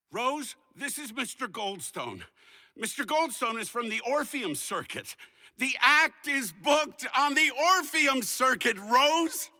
Rose, this is Mr. Goldstone. Mr. Goldstone is from the Orpheum Circuit. The act is booked on the Orpheum Circuit, Rose.